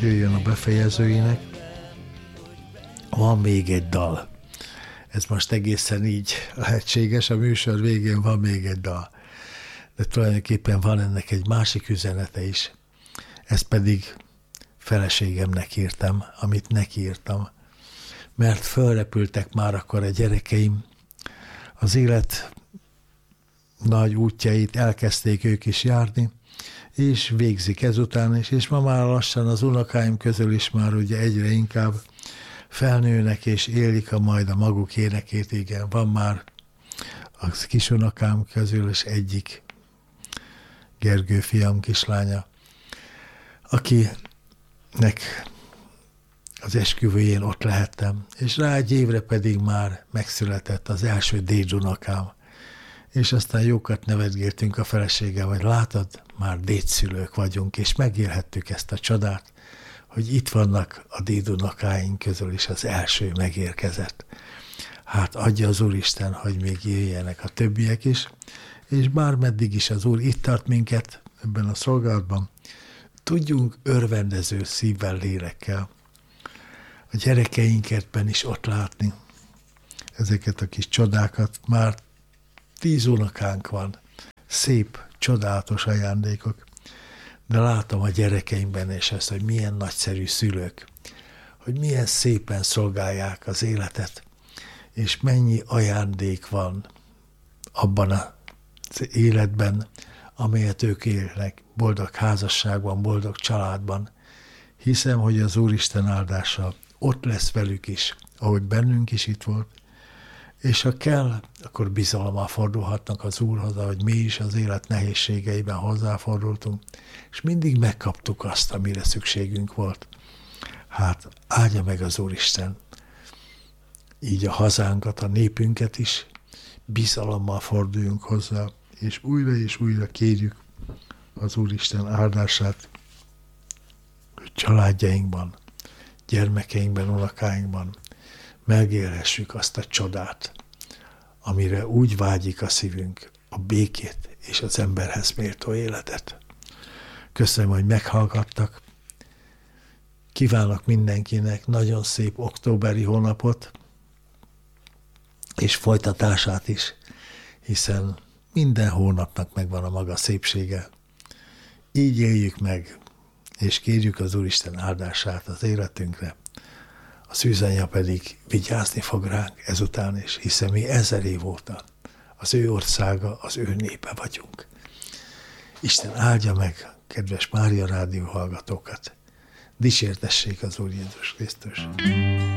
jöjjön a befejezőinek. Van még egy dal. Ez most egészen így lehetséges, a műsor végén van még egy dal. De tulajdonképpen van ennek egy másik üzenete is. Ezt pedig feleségemnek írtam, amit neki írtam. Mert fölrepültek már akkor a gyerekeim, az élet nagy útjait elkezdték ők is járni, és végzik ezután is, és ma már lassan az unokáim közül is már ugye egyre inkább felnőnek, és élik majd a maguk énekét, igen. Van már a kisunokám közül is egyik, Gergő fiam kislánya, akinek az esküvőjén ott lehettem, és rá egy évre pedig már megszületett az első dédunokám, és aztán jókat nevetgéltünk a feleséggel, hogy látod, már dédszülők vagyunk, és megélhettük ezt a csodát, hogy itt vannak a dédunokáink közül is az első megérkezett. Hát adja az Úristen, hogy még jöjjenek a többiek is, és bármeddig is az Úr itt tart minket ebben a szolgálatban, tudjunk örvendező szívvel, lélekkel a gyerekeinketben is ott látni ezeket a kis csodákat. Már 10 unokánk van, szép, csodálatos ajándékok, de látom a gyerekeimben és ezt, hogy milyen nagyszerű szülők, hogy milyen szépen szolgálják az életet, és mennyi ajándék van abban az életben, amelyet ők élnek, boldog házasságban, boldog családban. Hiszem, hogy az Úristen áldása ott lesz velük is, ahogy bennünk is itt volt, és ha kell, akkor bizalommal fordulhatnak az Úrhoz, ahogy mi is az élet nehézségeiben hozzáfordultunk, és mindig megkaptuk azt, amire szükségünk volt. Hát áldja meg az Úristen így a hazánkat, a népünket is, bizalommal forduljunk hozzá, és újra kérjük az Úristen áldását, hogy családjainkban, gyermekeinkben, unokáinkban megélhessük azt a csodát, amire úgy vágyik a szívünk, a békét és az emberhez méltó életet. Köszönöm, hogy meghallgattak. Kívánok mindenkinek nagyon szép októberi hónapot, és folytatását is, hiszen minden hónapnak megvan a maga szépsége. Így éljük meg, és kérjük az Úristen áldását az életünkre. A szűzanya pedig vigyázni fog ránk ezután is, hiszen mi 1000 év óta az ő országa, az ő népe vagyunk. Isten áldja meg, kedves Mária Rádió hallgatókat. Dicsértessék az Úr Jézus Krisztus.